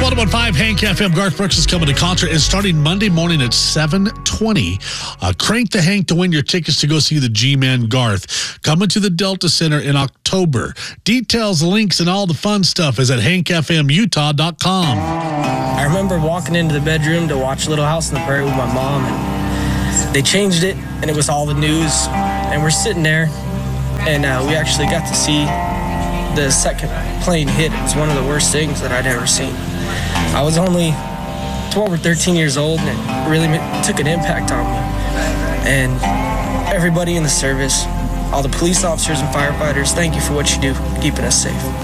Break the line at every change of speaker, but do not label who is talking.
101.5 Hank FM. Garth Brooks is coming to concert and starting Monday morning at 7:20. Crank the Hank to win your tickets to go see the G-Man Garth. Coming to the Delta Center in October. Details, links, and all the fun stuff is at hankfmutah.com.
I remember walking into the bedroom to watch Little House on the Prairie with my mom, and they changed it, and it was all the news. And we're sitting there, and we actually got to see the second plane hit. It was one of the worst things that I'd ever seen. I was only 12 or 13 years old, and it really took an impact on me. And everybody in the service, all the police officers and firefighters, thank you for what you do, keeping us safe.